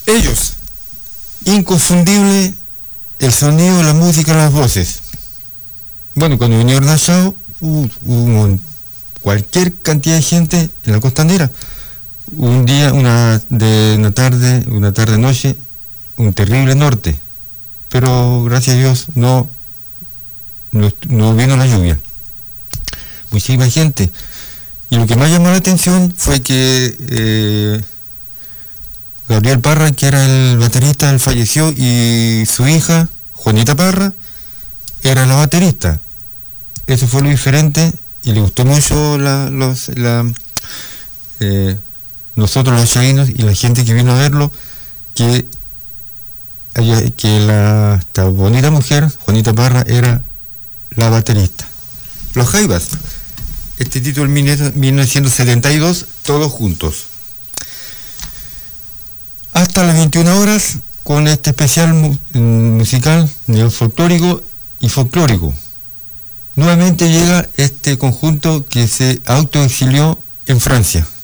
Ellos, inconfundible el sonido, la música, las voces. Bueno, cuando vinieron a Chao, hubo cualquier cantidad de gente en la costanera. Un día, una tarde noche, un terrible norte, pero gracias a Dios no vino la lluvia. Muchísima gente. Y lo que más llamó la atención fue que Gabriel Parra, que era el baterista, él falleció, y su hija, Juanita Parra, era la baterista. Eso fue lo diferente y le gustó mucho nosotros los chavinos y la gente que vino a verlo, que esta bonita mujer, Juanita Parra, era la baterista. Los Jaivas, este título en 1972, todos juntos. Hasta las 21 horas con este especial musical neofolclórico y folclórico. Nuevamente llega este conjunto que se autoexilió en Francia.